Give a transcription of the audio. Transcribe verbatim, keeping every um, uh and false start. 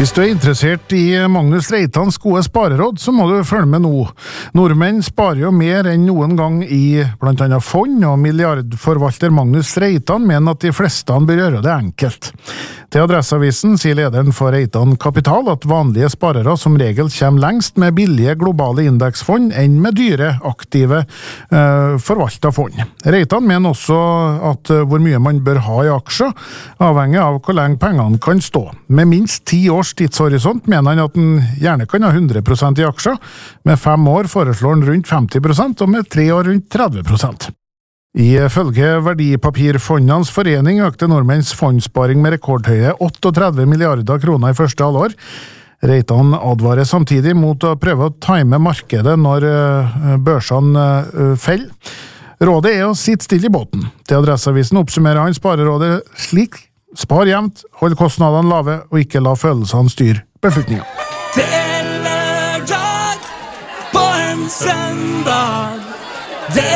Hvis du er interessert i Magnus Reitans gode spareråd, så må du følge med nå. Nordmenn sparer jo mer enn noen gang i blant annet fond, og milliardforvalter Magnus Reitan mener at de fleste bør gjøre det enkelt. Til Adresseavisen sier lederen for Reitan Kapital at vanlige sparere som regel kommer lengst med billige globale indeksfond enn med dyre, aktive eh, forvalta fond. Reitan mener også at hvor mye man bør ha i aksjer, avhengig av hvor lenge pengene kan stå. Med minst ti års tidshorisont mener han at han gjerne kan ha hundre prosent i aksjer. Med fem år foreslår han rundt femti prosent, og med tre år rundt tretti prosent. Ifølge Verdipapirfondenes forening økte nordmenns fondsparing med rekordhøye trettioåtte milliarder kroner i første halvår. Reitan advarer samtidig mot å prøve å time markedet når børsene feller. Rådet er å sitte stille i båten. Til Adresseavisen oppsummerer han sparerådet slik: spar jevnt, hold kostnadene lave, og ikke la følelsene styre beslutningen. Det er lørdag på en søndag. Det